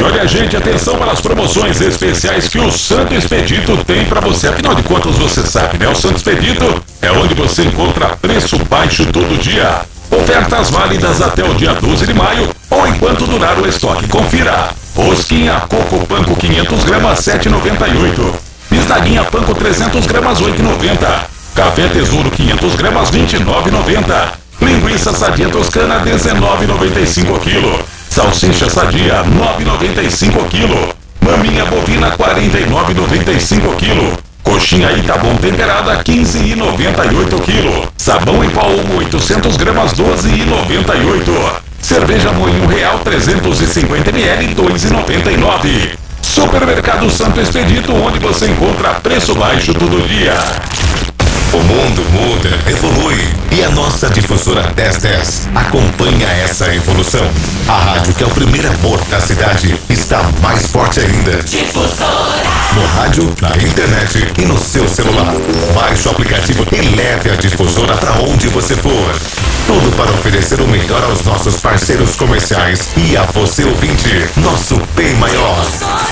E olha, gente, atenção para as promoções especiais que o Santo Expedito tem para você. Afinal de contas, você sabe, né? O Santo Expedito é onde você encontra preço baixo todo dia. Ofertas válidas até o dia 12 de maio ou enquanto durar o estoque. Confira. Rosquinha Coco Panko 500 gramas 7,98. Bisnaguinha Panko 300 gramas 8,90. Café Tesouro 500 gramas 29,90. Linguiça Sadia Toscana 19,95 kg. Salsicha Sadia 9,95 kg. Maminha bovina 49,95 kg. Coxinha Itabom temperada 15,98 kg. Sabão em pó 800 gramas 12,98. Cerveja Moinho Real 350 ml 2,99. Supermercado Santo Expedito, onde você encontra preço baixo todo dia. O mundo muda, evolui e a nossa difusora 1010 acompanha essa evolução. A rádio que é o primeiro amor da cidade está mais forte ainda. Difusora. No rádio, na internet e no seu celular. Baixe o aplicativo e leve a difusora para onde você for. Tudo para oferecer o melhor aos nossos parceiros comerciais e a você ouvinte, nosso bem maior.